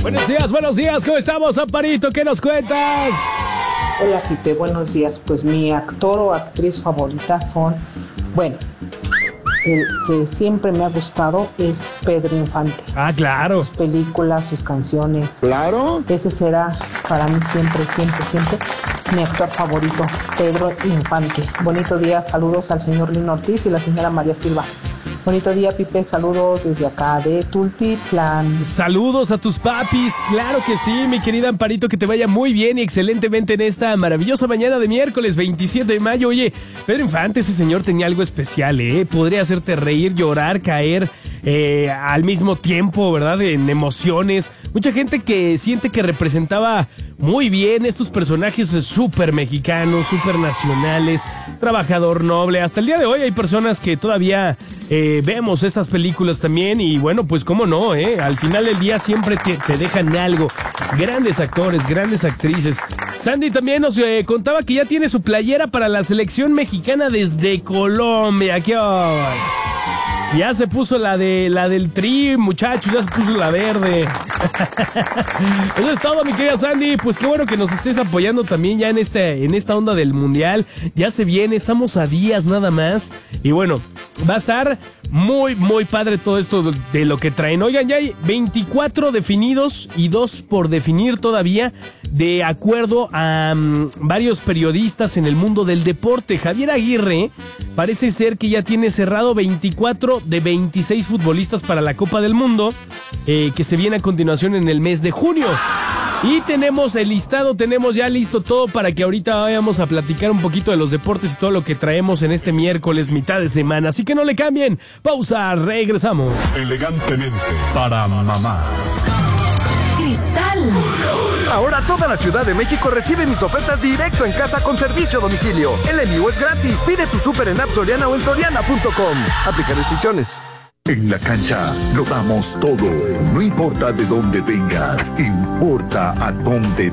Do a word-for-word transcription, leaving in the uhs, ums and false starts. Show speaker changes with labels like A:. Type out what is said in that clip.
A: Buenos días, buenos días, ¿cómo estamos, Amparito? ¿Qué nos cuentas?
B: Hola, Pipe, buenos días. Pues mi actor o actriz favorita son, bueno, el que siempre me ha gustado es Pedro Infante.
A: Ah, claro.
B: Sus películas, sus canciones.
C: Claro.
B: Ese será para mí siempre, siempre, siempre mi actor favorito, Pedro Infante. Bonito día, saludos al señor Lino Ortiz y la señora María Silva. Bonito día, Pipe, saludos desde acá de Tultitlán.
A: Saludos a tus papis, claro que sí, mi querida Amparito, que te vaya muy bien y excelentemente en esta maravillosa mañana de miércoles veintisiete de mayo. Oye, Pedro Infante, ese señor tenía algo especial, ¿eh? Podría hacerte reír, llorar, caer eh, al mismo tiempo, ¿verdad? En emociones. Mucha gente que siente que representaba muy bien estos personajes súper mexicanos, súper nacionales, trabajador noble. Hasta el día de hoy hay personas que todavía eh, vemos esas películas también y bueno, pues cómo no, ¿eh? Al final del día siempre te, te dejan algo. Grandes actores, grandes actrices. Sandy también nos eh, contaba que ya tiene su playera para la selección mexicana desde Colombia. ¿Qué hay? Ya se puso la de la del Tri, muchachos, ya se puso la verde. Eso es todo, mi querida Sandy. Pues qué bueno que nos estés apoyando también ya en este, en esta onda del mundial. Ya se viene, estamos a días nada más. Y bueno, va a estar muy, muy padre todo esto de lo que traen. Oigan, ya hay veinticuatro definidos y dos por definir todavía, de acuerdo a um, varios periodistas en el mundo del deporte. Javier Aguirre parece ser que ya tiene cerrado veinticuatro de veintiséis futbolistas para la Copa del Mundo, eh, que se viene a continuación en el mes de junio. Y tenemos el listado, tenemos ya listo todo para que ahorita vayamos a platicar un poquito de los deportes y todo lo que traemos en este miércoles, mitad de semana. Así que no le cambien. Pausa, regresamos.
D: Elegantemente para mamá.
E: Cristal.
F: Ahora toda la Ciudad de México recibe mis ofertas directo en casa con servicio a domicilio. El envío es gratis. Pide tu súper en App Soriana o en soriana punto com. Aplica restricciones.
D: En la cancha lo damos todo. No importa de dónde vengas, importa a dónde